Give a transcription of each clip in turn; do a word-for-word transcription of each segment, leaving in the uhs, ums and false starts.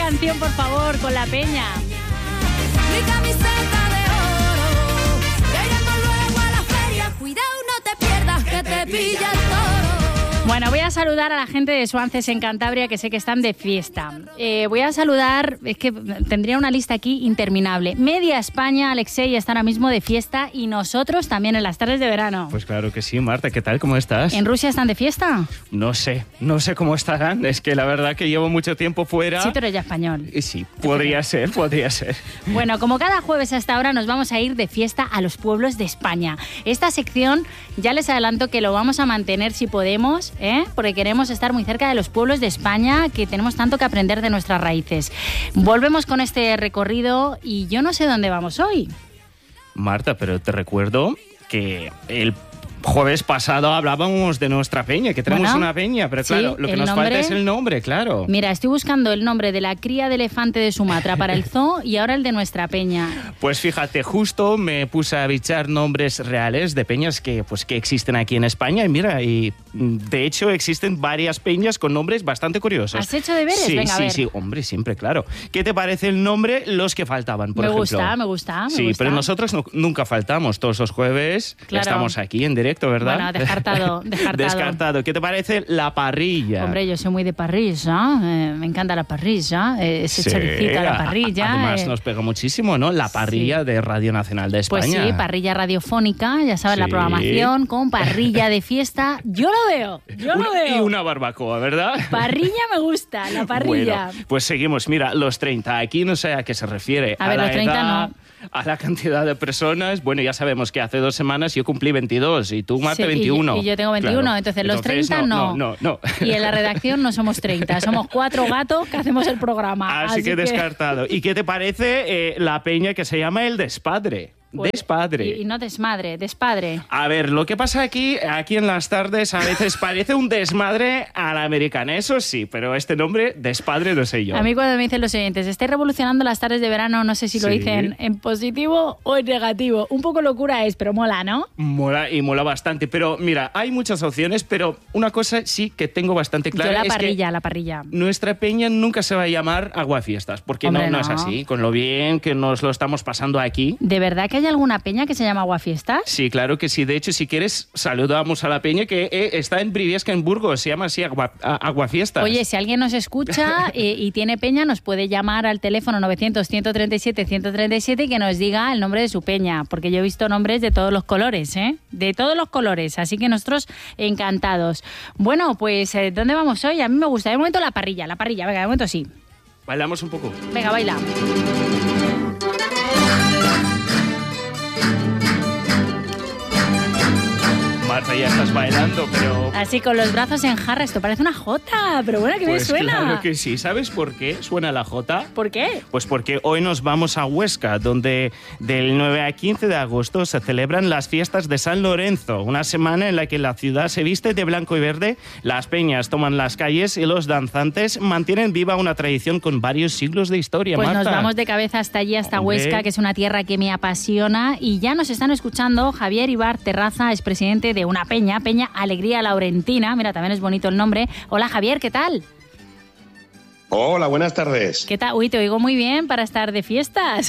canción, por favor, con la peña. Mi camiseta de oro, ya iremos luego a la feria. Cuidado, no te pierdas que te pilla el toro. Bueno, voy a saludar a la gente de Suances en Cantabria, que sé que están de fiesta. Eh, voy a saludar, es que tendría una lista aquí interminable. Media España, Alexei, está ahora mismo de fiesta y nosotros también en las tardes de verano. Pues claro que sí, Marta, ¿qué tal? ¿Cómo estás? ¿En Rusia están de fiesta? No sé, no sé cómo estarán. Es que la verdad que llevo mucho tiempo fuera. Sí, tú eres ya español. Y sí, podría ser, podría ser. Bueno, como cada jueves hasta ahora nos vamos a ir de fiesta a los pueblos de España. Esta sección ya les adelanto que lo vamos a mantener si podemos, ¿eh? Porque queremos estar muy cerca de los pueblos de España, que tenemos tanto que aprender de nuestras raíces. Volvemos con este recorrido y yo no sé dónde vamos hoy. Marta, pero te recuerdo que el jueves pasado hablábamos de nuestra peña, que tenemos bueno, una peña, pero sí, claro, lo que nos nombre, falta es el nombre, claro. Mira, estoy buscando el nombre de la cría de elefante de Sumatra para el zoo y ahora el de nuestra peña. Pues fíjate, justo me puse a bichar nombres reales de peñas que, pues, que existen aquí en España y mira, y de hecho existen varias peñas con nombres bastante curiosos. ¿Has hecho deberes? Sí, Venga, a sí, ver. sí, hombre, siempre, claro. ¿Qué te parece el nombre Los que faltaban, por me ejemplo? Gusta, me gusta, me sí, gusta. pero nosotros no, nunca faltamos, todos los jueves claro. estamos aquí en directo, ¿verdad? Bueno, descartado, descartado. Descartado. ¿Qué te parece la parrilla? Hombre, yo soy muy de parrilla, eh, me encanta la parrilla, eh, ese sí, choricito a la parrilla. Además eh. nos pega muchísimo, ¿no? La parrilla sí. de Radio Nacional de España. Pues sí, parrilla radiofónica, ya sabes, sí. la programación con parrilla de fiesta. Yo lo veo, yo una, lo veo. Y una barbacoa, ¿verdad? Parrilla me gusta, la parrilla. Bueno, pues seguimos. Mira, los treinta. Aquí no sé a qué se refiere. A, a ver, la los treinta edad, no. A la cantidad de personas. Bueno, ya sabemos que hace dos semanas yo cumplí veintidós y tú, Marta, sí, veintiuno. Y, y yo tengo veintiuno, claro. entonces los entonces, treinta no. No, no, no. Y en la redacción no somos treinta, somos cuatro gatos que hacemos el programa. Así, Así que, que descartado. ¿Y qué te parece eh, la peña que se llama El Despadre? Pues, despadre. Y, y no desmadre, despadre. A ver, lo que pasa aquí, aquí en las tardes a veces parece un desmadre a la americana, eso sí, pero este nombre, despadre, no sé yo. A mí cuando me dicen los oyentes, estáis revolucionando las tardes de verano, no sé si lo sí. dicen en positivo o en negativo. Un poco locura es, pero mola, ¿no? Mola y mola bastante, pero mira, hay muchas opciones, pero una cosa sí que tengo bastante clara. Yo la es parrilla, que la parrilla. Nuestra peña nunca se va a llamar Aguafiestas, porque Hombre, no, no, no es así, con lo bien que nos lo estamos pasando aquí. ¿De verdad que hay alguna peña que se llama Aguafiestas? Sí, claro que sí. De hecho, si quieres, saludamos a la peña que eh, está en Briviesca, en Burgos. Se llama así Agua, Aguafiestas. Oye, si alguien nos escucha y, y tiene peña, nos puede llamar al teléfono novecientos, ciento treinta y siete, ciento treinta y siete y que nos diga el nombre de su peña, porque yo he visto nombres de todos los colores, ¿eh? De todos los colores, así que nosotros encantados. Bueno, pues, ¿dónde vamos hoy? A mí me gusta. De momento la parrilla, la parrilla. Venga, de momento sí. Bailamos un poco. Venga, baila. Marta, ya estás bailando, pero... Así con los brazos en jarra, esto parece una jota, pero bueno, que pues me suena. Claro que sí. ¿Sabes por qué suena la jota? ¿Por qué? Pues porque hoy nos vamos a Huesca, donde del nueve a quince de agosto se celebran las fiestas de San Lorenzo, una semana en la que la ciudad se viste de blanco y verde, las peñas toman las calles y los danzantes mantienen viva una tradición con varios siglos de historia, Pues Marta. nos vamos de cabeza hasta allí, hasta Hombre. Huesca, que es una tierra que me apasiona, y ya nos están escuchando. Javier Ibar Terraza es presidente de una peña, Peña Alegría Laurentina. Mira, también es bonito el nombre. Hola, Javier, ¿qué tal? Hola, buenas tardes. ¿Qué tal? Uy, te oigo muy bien para estar de fiestas.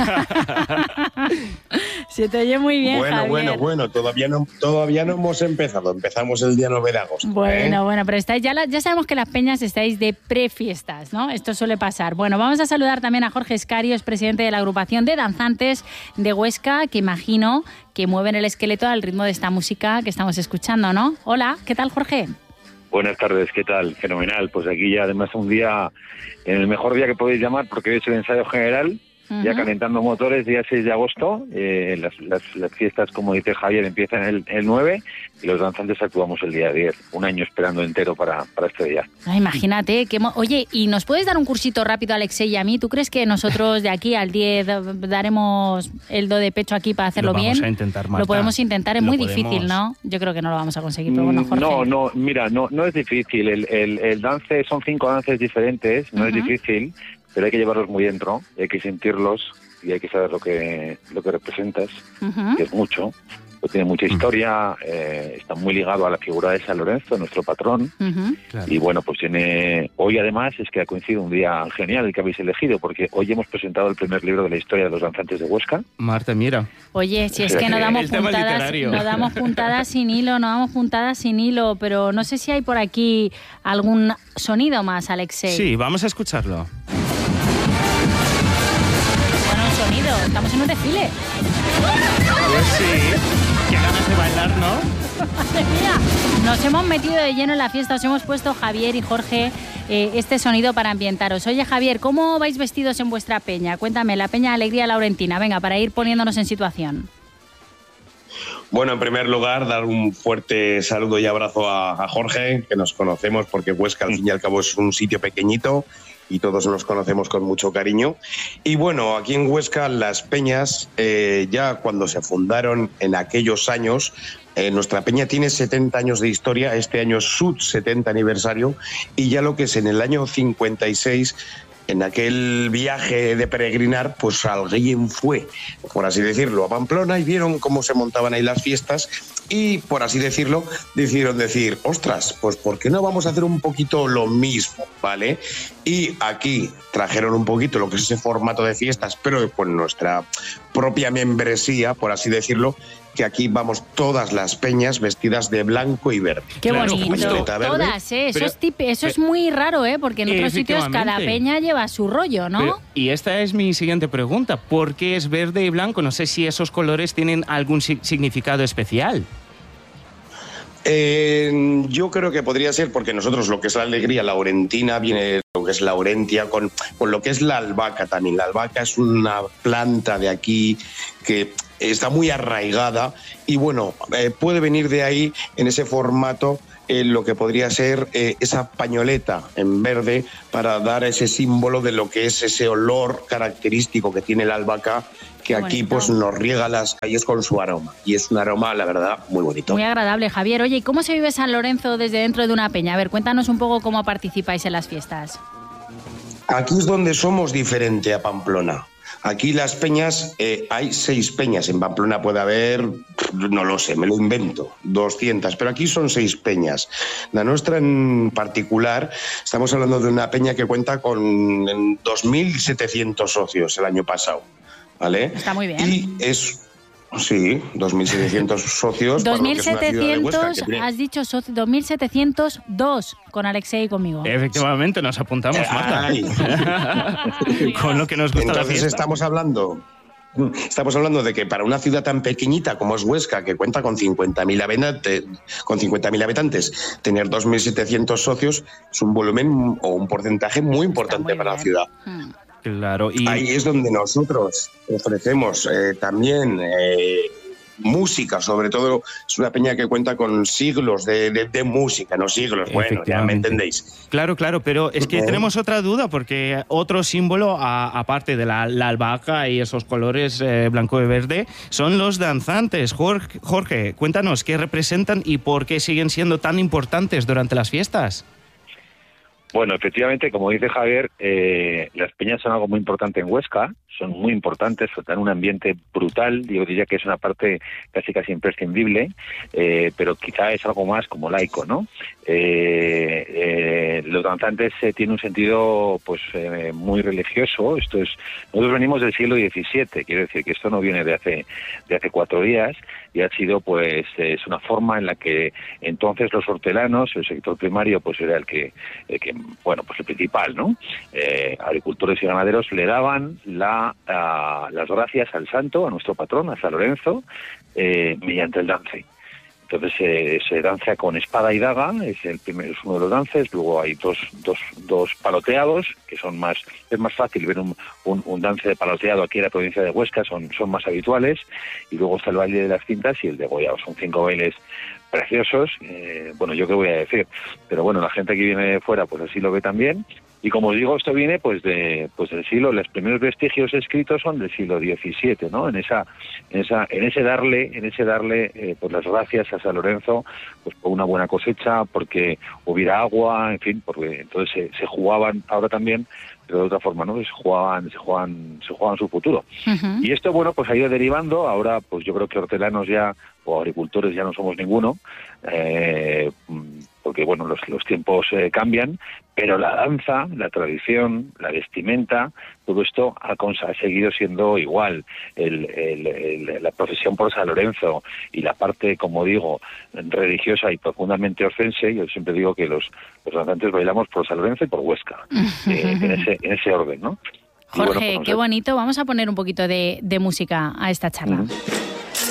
Se te oye muy bien, Bueno, Javier. bueno, bueno, todavía no, todavía no hemos empezado. Empezamos el día nueve de agosto. Bueno, ¿eh? bueno, pero estáis ya, la, ya sabemos que las peñas estáis de prefiestas, ¿no? Esto suele pasar. Bueno, vamos a saludar también a Jorge Escario, es presidente de la agrupación de danzantes de Huesca, que imagino que mueven el esqueleto al ritmo de esta música que estamos escuchando, ¿no? Hola, ¿qué tal, Jorge? Buenas tardes, ¿qué tal? Fenomenal. Pues aquí ya además un día, en el mejor día que podéis llamar, porque hoy es el ensayo general, uh-huh. ya calentando motores, día seis de agosto. Eh, las, las, las fiestas, como dice Javier, empiezan el, el nueve y los danzantes actuamos el día diez. Un año esperando entero para, para este día. Ah, imagínate. Que mo- Oye, ¿y nos puedes dar un cursito rápido, Alexei y a mí? ¿Tú crees que nosotros de aquí al diez daremos el do de pecho aquí para hacerlo lo bien? Vamos a intentar, Marta. Lo podemos intentar, es lo muy podemos... difícil, ¿no? Yo creo que no lo vamos a conseguir, pero bueno, Jorge. No, no, mira, no, no es difícil. El, el, el dance son cinco dances diferentes, no uh-huh. es difícil, pero hay que llevarlos muy dentro, y hay que sentirlos y hay que saber lo que lo que representas, uh-huh. que es mucho. pues tiene mucha historia, eh, está muy ligado a la figura de San Lorenzo, nuestro patrón, Uh-huh. Claro. y bueno, pues tiene, hoy además es que ha coincidido un día genial el que habéis elegido, porque hoy hemos presentado el primer libro de la historia de los danzantes de Huesca. Marta, mira. Oye, si es O sea que no que damos el tema puntadas, literario. no damos puntadas sin hilo, no damos puntadas sin hilo, pero no sé si hay por aquí algún sonido más, Alexei. Sí, vamos a escucharlo. Bueno, un sonido, estamos en un desfile. Pues sí. Qué ganas de bailar, ¿no? Madre mía, nos hemos metido de lleno en la fiesta, os hemos puesto, Javier y Jorge, eh, este sonido para ambientaros. Oye, Javier, ¿cómo vais vestidos en vuestra peña? Cuéntame, la Peña Alegría Laurentina, venga, para ir poniéndonos en situación. Bueno, en primer lugar, dar un fuerte saludo y abrazo a, a Jorge, que nos conocemos porque Huesca, al fin y al cabo, es un sitio pequeñito y todos nos conocemos con mucho cariño. Y bueno, aquí en Huesca, las peñas, eh, ya cuando se fundaron en aquellos años, eh, nuestra peña tiene setenta años de historia, este año es su setenta aniversario, y ya lo que es en el año cincuenta y seis, en aquel viaje de peregrinar, pues alguien fue, por así decirlo, a Pamplona y vieron cómo se montaban ahí las fiestas y, por así decirlo, decidieron decir, ostras, pues ¿por qué no vamos a hacer un poquito lo mismo, ¿vale? Y aquí trajeron un poquito lo que es ese formato de fiestas, pero con nuestra propia membresía, por así decirlo, que aquí vamos todas las peñas vestidas de blanco y verde. Qué Claro, bonito. justo. Todas, ¿eh? Eso, Pero- es, tip- eso es muy raro, ¿eh? Porque en otros sitios cada Efectivamente. peña lleva su rollo, ¿no? Pero- y esta es mi siguiente pregunta. ¿Por qué es verde y blanco? No sé si esos colores tienen algún si- significado especial. Eh, yo creo que podría ser porque nosotros lo que es la alegría laurentina viene de lo que es Laurentia con, con lo que es la albahaca también. La albahaca es una planta de aquí que está muy arraigada y bueno, eh, puede venir de ahí en ese formato eh, lo que podría ser eh, esa pañoleta en verde para dar ese símbolo de lo que es ese olor característico que tiene la albahaca, que Qué aquí bonito. pues nos riega las calles con su aroma y es un aroma, la verdad, muy bonito. Muy agradable, Javier. Oye, ¿y cómo se vive San Lorenzo desde dentro de una peña? A ver, cuéntanos un poco cómo participáis en las fiestas. Aquí es donde somos diferente a Pamplona. Aquí las peñas, eh, hay seis peñas. En Pamplona puede haber, no lo sé, me lo invento, doscientas, pero aquí son seis peñas. La nuestra en particular, estamos hablando de una peña que cuenta con dos mil setecientos socios el año pasado, ¿vale? Está muy bien. Y es... Sí, dos mil setecientos socios. para lo que es una ciudad de Huesca, dos mil setecientos, que tiene- has dicho soci- dos mil setecientos dos con Alexei y conmigo. Efectivamente, nos apuntamos, Marta. Ay. Con lo que nos gusta la Entonces fiesta. estamos hablando, estamos hablando de que para una ciudad tan pequeñita como es Huesca, que cuenta con cincuenta mil habitantes, con cincuenta mil habitantes, tener dos mil setecientos socios es un volumen o un porcentaje muy importante muy para la bien. ciudad. Hmm. Claro, y Ahí es donde nosotros ofrecemos eh, también eh, música, sobre todo es una peña que cuenta con siglos de, de- de música, no siglos, bueno, ya me Efectivamente. entendéis. Claro, claro, pero es que Ujú. tenemos otra duda, porque otro símbolo, a- aparte de la, la albahaca y esos colores eh, blanco y verde, son los danzantes. Jorge, Jorge, cuéntanos qué representan y por qué siguen siendo tan importantes durante las fiestas. Bueno, efectivamente, como dice Javier, eh, las peñas son algo muy importante en Huesca, son muy importantes, dan un ambiente brutal, yo diría que es una parte casi casi imprescindible, eh, pero quizá es algo más como laico, ¿no? Eh, eh, los danzantes eh, tienen un sentido pues eh, muy religioso, esto es, nosotros venimos del siglo diecisiete, quiero decir que esto no viene de hace, de hace cuatro días, y ha sido pues es una forma en la que entonces los hortelanos, el sector primario pues era el que, el que bueno, pues el principal, ¿no? Eh, agricultores y ganaderos le daban la, a, las gracias al santo, a nuestro patrón, a San Lorenzo, eh, mediante el dance. Entonces eh, se danza con espada y daga, es el primer, es uno de los dances. Luego hay dos, dos, dos paloteados, que son más, es más fácil ver un, un, un dance de paloteado aquí en la provincia de Huesca, son, son más habituales. Y luego está el baile de las cintas y el de degollado. Son cinco bailes preciosos. Eh, bueno, yo qué voy a decir, pero bueno, la gente que viene de fuera pues así lo ve también. Y como os digo, esto viene pues de pues del siglo, los primeros vestigios escritos son del siglo diecisiete, ¿no? En esa, en esa, en ese darle, en ese darle eh, pues las gracias a San Lorenzo, pues por una buena cosecha, porque hubiera agua, en fin, porque entonces se, se jugaban ahora también pero de otra forma, ¿no? Se jugaban, se jugaban, se jugaban su futuro. Uh-huh. Y esto, bueno, pues ha ido derivando. Ahora, pues yo creo que hortelanos ya, o agricultores ya no somos ninguno, eh, porque, bueno, los, los tiempos eh, cambian, pero la danza, la tradición, la vestimenta, todo esto ha, ha seguido siendo igual. El, el, el, la profesión por San Lorenzo y la parte, como digo, religiosa y profundamente orcense, yo siempre digo que los, los danzantes bailamos por San Lorenzo y por Huesca, eh, en, ese, en ese orden, ¿no? Jorge, bueno, pues, qué bonito. Vamos a poner un poquito de, de música a esta charla. Uh-huh.